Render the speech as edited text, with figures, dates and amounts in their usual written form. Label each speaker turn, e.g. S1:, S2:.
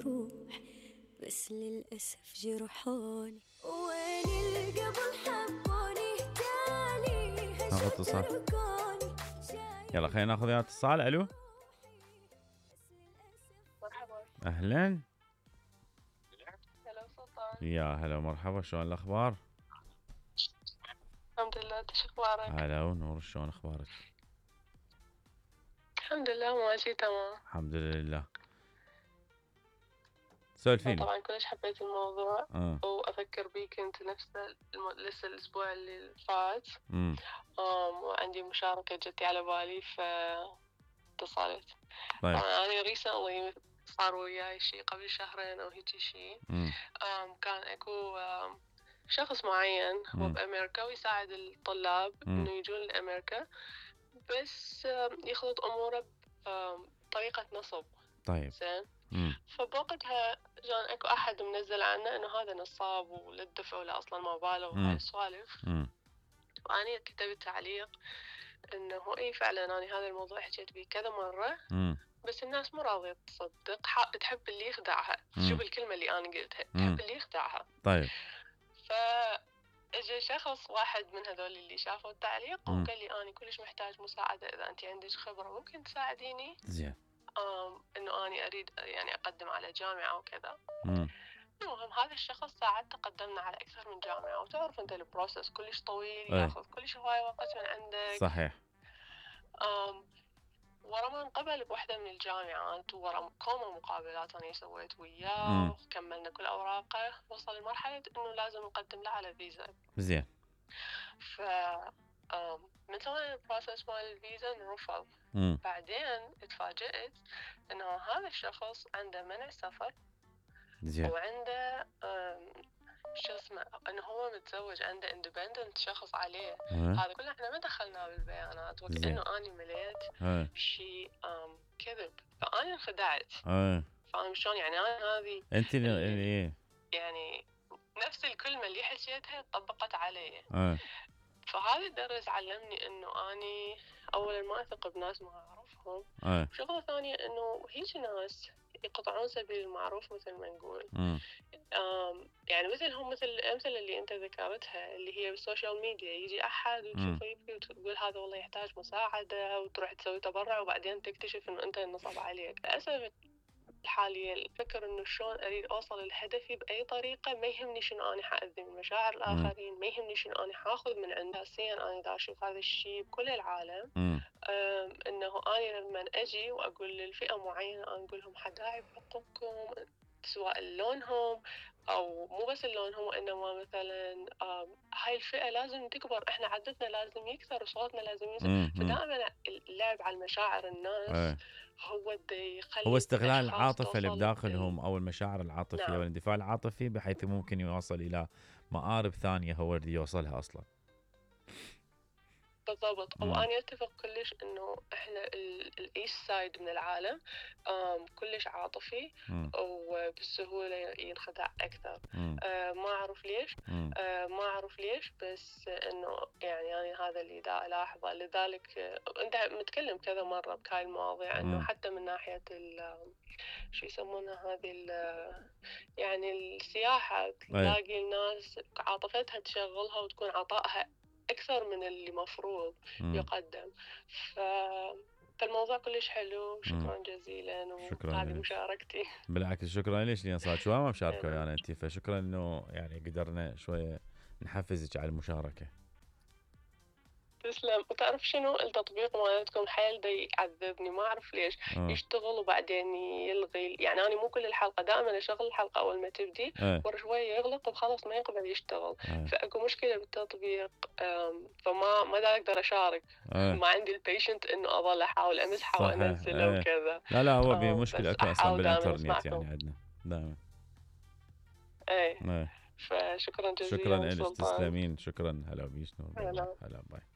S1: الروح بس للأسف جرحوني، وين القبل حبوني تالي هشتركوني.
S2: يلا خلينا ناخذ يا اتصال. الو
S3: مرحبا.
S2: اهلا.
S3: هلا سلطان.
S2: يا هلا مرحبا، شلون الاخبار؟
S3: الحمد لله، انت شو اخبارك؟
S2: هلا ونور، شلون اخبارك؟
S3: الحمد لله ماشي تمام.
S2: الحمد لله. سولفيني.
S3: طبعا كلش حبيت الموضوع وافكر بيك انت نفس لسه الاسبوع اللي فات. وعندي مشاركة جتي على بالي فاتصلت.
S2: طيب.
S3: طبعا انا ريسنتلي صار وياي شيء قبل شهرين او هيجي شيء. كان اكو شخص معين هو بامريكا ويساعد الطلاب انه يجون لامريكا، بس يخلط اموره بطريقة نصب.
S2: طيب.
S3: زين. فبوقتها كان اكو احد منزل عنه انه هذا نصاب ولا الدفع ولا اصلا ما باله وهاي السوالف. واني كتبت تعليق انه اي فعلا انا هذا الموضوع حكيت بيه كذا مرة. بس الناس مو راضية تصدق، تحب اللي يخدعها. شوف الكلمة اللي انا قلتها، تحب اللي يخدعها.
S2: طيب.
S3: اجى شخص واحد من هذول اللي شافوا التعليق وقال لي انا كلش محتاج مساعدة، اذا انت عندك خبرة ممكن تساعديني.
S2: زين.
S3: انه اني اريد يعني اقدم على جامعة وكذا. المهم هذا الشخص ساعدته، قدمنا على اكثر من جامعة، وتعرف انت البروسس كلش طويل، ياخذ كلش هواي وقت من عندك.
S2: صحيح.
S3: ورا ما انقبل بوحدة من الجامعات ورا كوم مقابلات أنا سويت وياه وكملنا كل أوراقه، وصل لمرحلة إنه لازم نقدم له على فيزا.
S2: زين.
S3: ف من سوينا البروسس مال الفيزا نرفض. بعدين اتفاجأت إنه هذا الشخص عنده منع سفر.
S2: زين.
S3: وعنده شو اسمه انه هو متزوج، عنده اندبندنت شخص عليه. هذا كله احنا ما دخلناه بالبيانات، وكأنه اني مليت شيء كذب، فانا انخدعت. فاهم شلون؟ يعني انا هذه
S2: انت
S3: يعني نفس الكلمه اللي حكيتها طبقت علي. فهذا الدرس علمني انه اني اولا ما اثق بناس ما اعرفهم. شغله ثانيه انه هيك ناس يقطعون سبيل المعروف مثل ما نقول. يعني مثل الأمثلة اللي أنت ذكرتها اللي هي بالسوشيال ميديا، يجي أحد وتشوفه يبكي وتقول هذا والله يحتاج مساعدة، وتروح تسوي تبرع وبعدين تكتشف إنه أنت النصب عليك. للأسف الحالية الفكر إنه شلون أريد أوصل لهدفي بأي طريقة، ما يهمني شنو أنا حأذي من مشاعر الآخرين، ما يهمني شنو أنا حاخذ من عندها. سيا أنا دا أشوف هذا الشيء بكل العالم. إنه أنا لما أجي وأقول للفئة معينة أنا أقول لهم حداعي بحقوقكم، سواء لونهم أو مو بس لونهم، وإنما مثلا هاي الفئة لازم تكبر، إحنا عددنا لازم يكثر وصوتنا لازم يزيد. فدائما اللعب على مشاعر الناس
S2: هو استغلال العاطفة اللي بداخلهم أو المشاعر العاطفية والاندفاع العاطفي، بحيث ممكن يوصل إلى مآرب ثانية هو اللي يوصلها أصلا.
S3: بالضبط. وأنا أتفق كلش إنه إحنا الإيست سايد من العالم كلش عاطفي وبالسهولة ينخدع أكثر. ما أعرف ليش بس إنه يعني أنا هذا اللي دا ألاحظه. لذلك أنت متكلم كذا مرة بهاي المواضيع إنه حتى من ناحية شو يسمونها هذه يعني السياحة، تلاقي الناس عاطفتها تشغلها وتكون عطائها أكثر من اللي مفروض يقدم. فالموضوع كلش حلو. شكرا جزيلا. وهذه مشاركتي.
S2: بالعكس شكرا ليش لأن صار شوية ما مشاركة يعني أنت، فشكرا إنه يعني قدرنا شوية نحفزك على المشاركة.
S3: تسلم. وتعرف شنو التطبيق مالتكم حيل دي يعذبني، ما أعرف ليش. يشتغل وبعدين يلغي. يعني أنا مو كل الحلقة دائما أشغل الحلقة أول ما تبدي ورا شوية يغلق وخلاص ما يقدر يشتغل. فأكو مشكلة بالتطبيق. فما دا أقدر أشارك. ما عندي البيشنت إنه أظل أحاول أمسحه وأنزله وكذا.
S2: لا هو بمشكلة أكو أصلا بالإنترنت يعني عندنا دائما.
S3: فشكرا جزيلا.
S2: شكرا لك، تسلمين. شكرا. هلا بيش نور. هلا باي.